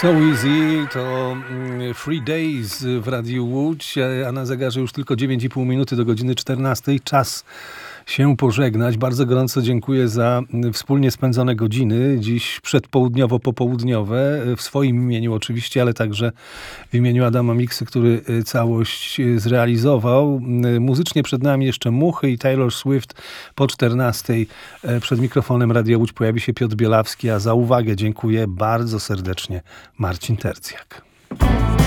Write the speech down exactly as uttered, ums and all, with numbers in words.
So Easy to Three Days w Radiu Łódź, a na zegarze już tylko dziewięć i pół minuty do godziny czternastej. Czas się pożegnać. Bardzo gorąco dziękuję za wspólnie spędzone godziny, dziś przedpołudniowo-popołudniowe, w swoim imieniu oczywiście, ale także w imieniu Adama Miksy, który całość zrealizował. Muzycznie przed nami jeszcze Muchy i Taylor Swift. Po czternastej przed mikrofonem Radia Łódź pojawi się Piotr Bielawski, a za uwagę dziękuję bardzo serdecznie Marcin Tercjak.